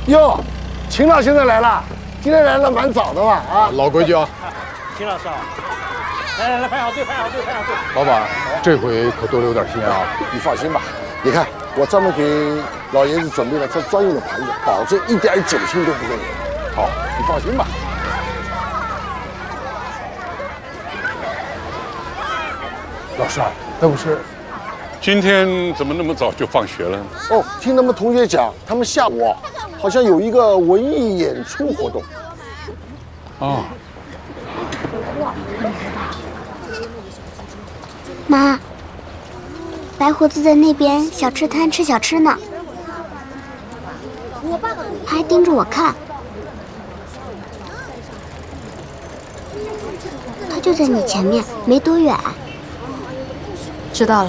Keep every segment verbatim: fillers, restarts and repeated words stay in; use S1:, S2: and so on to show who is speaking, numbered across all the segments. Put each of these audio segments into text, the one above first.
S1: 哟，秦老现在来了，今天来的蛮早的嘛啊！
S2: 老规矩啊。
S3: 秦老师啊，来来来，排好队，排好队，排好队。
S2: 老板，这回可多留点心啊！
S1: 你放心吧，你看我专门给老爷子准备了这专用的盘子，保证一点酒精都不会有。好，你放心吧。
S2: 老师，那不是？
S4: 今天怎么那么早就放学了？
S1: 哦，听他们同学讲，他们下午啊，好像有一个文艺演出活动。
S4: 哦，
S5: 妈，白胡子在那边小吃摊吃小吃呢，还盯着我看。他就在你前面，没多远。
S6: 知道了。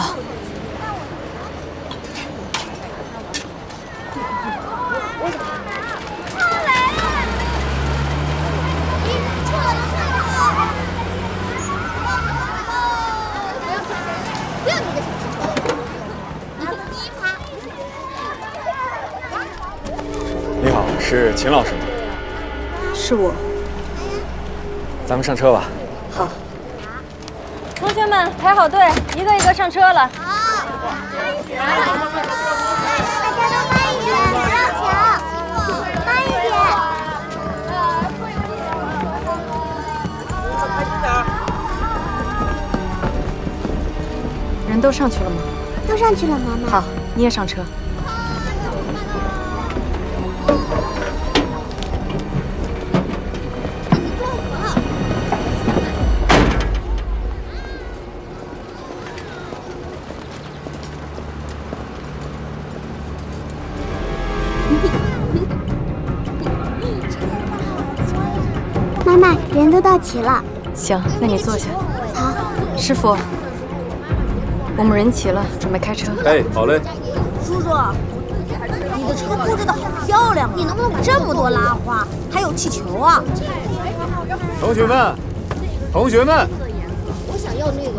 S7: 你好，是秦老师吗？
S6: 是我。
S7: 咱们上车吧。
S6: 好。
S8: 同学们排好队，一个一个上车了。好。大家都慢一点，不让抢，慢一点。
S6: 人都上去了吗？
S5: 都上去了，妈妈。
S6: 好，你也上车。
S5: 妈妈，人都到齐了。
S6: 行，那你坐下。
S5: 好。
S6: 师傅，我们人齐了，准备开车。
S7: 哎，好嘞。
S9: 叔叔，你的车布置的好漂亮啊！你能不能这么多拉花，还有气球啊？
S7: 同学们，同学们，
S9: 我想要那个。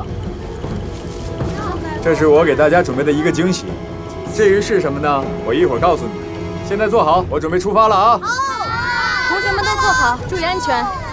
S7: 这是我给大家准备的一个惊喜。至于是什么呢？我一会儿告诉你。现在坐好，我准备出发了啊！
S8: 同学们都坐好，注意安全。